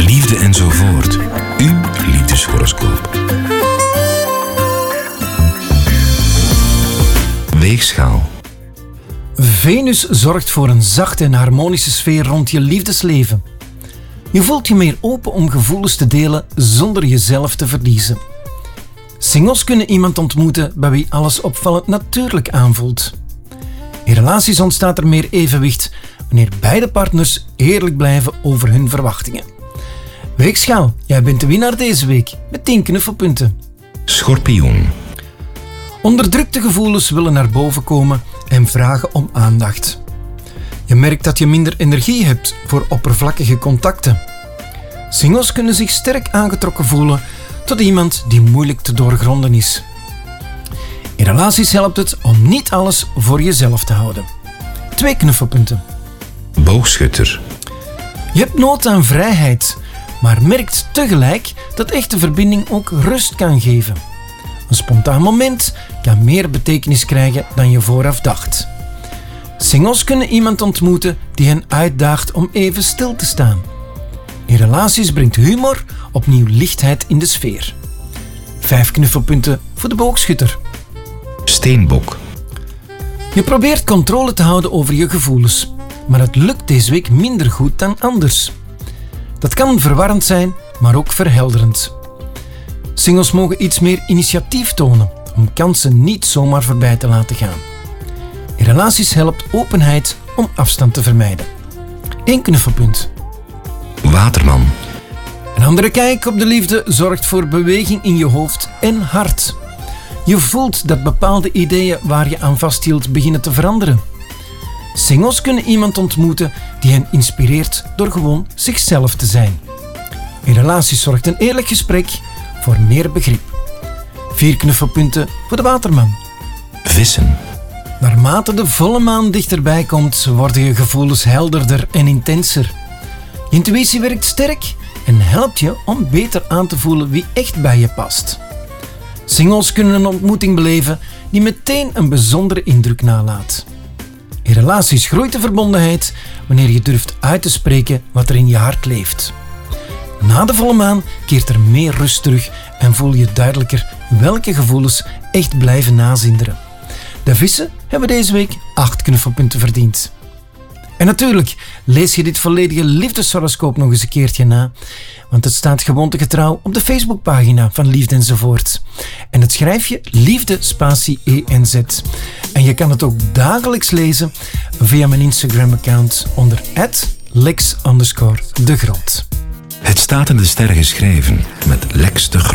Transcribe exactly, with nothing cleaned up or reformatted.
Liefde enzovoort. Uw liefdeshoroscoop. Weegschaal. Venus zorgt voor een zachte en harmonische sfeer rond je liefdesleven. Je voelt je meer open om gevoelens te delen zonder jezelf te verliezen. Singles kunnen iemand ontmoeten bij wie alles opvallend natuurlijk aanvoelt. In relaties ontstaat er meer evenwicht wanneer beide partners eerlijk blijven over hun verwachtingen. Weegschaal, jij bent de winnaar deze week met tien knuffelpunten. Schorpioen. Onderdrukte gevoelens willen naar boven komen en vragen om aandacht. Je merkt dat je minder energie hebt voor oppervlakkige contacten. Singles kunnen zich sterk aangetrokken voelen tot iemand die moeilijk te doorgronden is. In relaties helpt het om niet alles voor jezelf te houden. Twee knuffelpunten. Boogschutter. Je hebt nood aan vrijheid, maar merkt tegelijk dat echte verbinding ook rust kan geven. Een spontaan moment kan meer betekenis krijgen dan je vooraf dacht. Singles kunnen iemand ontmoeten die hen uitdaagt om even stil te staan. In relaties brengt humor opnieuw lichtheid in de sfeer. Vijf knuffelpunten voor de boogschutter. Steenbok. Je probeert controle te houden over je gevoelens, maar het lukt deze week minder goed dan anders. Dat kan verwarrend zijn, maar ook verhelderend. Singles mogen iets meer initiatief tonen om kansen niet zomaar voorbij te laten gaan. In relaties helpt openheid om afstand te vermijden. Eén knuffelpunt. Waterman. Een andere kijk op de liefde zorgt voor beweging in je hoofd en hart. Je voelt dat bepaalde ideeën waar je aan vasthield beginnen te veranderen. Singles kunnen iemand ontmoeten die hen inspireert door gewoon zichzelf te zijn. In relaties zorgt een eerlijk gesprek voor meer begrip. Vier knuffelpunten voor de waterman. Vissen. Naarmate de volle maan dichterbij komt, worden je gevoelens helderder en intenser. Je intuïtie werkt sterk en helpt je om beter aan te voelen wie echt bij je past. Singles kunnen een ontmoeting beleven die meteen een bijzondere indruk nalaat. In relaties groeit de verbondenheid wanneer je durft uit te spreken wat er in je hart leeft. Na de volle maan keert er meer rust terug en voel je duidelijker welke gevoelens echt blijven nazinderen. De vissen hebben deze week acht knuffelpunten verdiend. En natuurlijk, lees je dit volledige liefdeshoroscoop nog eens een keertje na, want het staat gewoontegetrouw op de Facebookpagina van Liefde enzovoort. En het schrijf je Liefde spatie E N Z. En je kan het ook dagelijks lezen via mijn Instagram-account onder at lex underscore de Grot. Het staat in de sterren geschreven met Lex de Grot.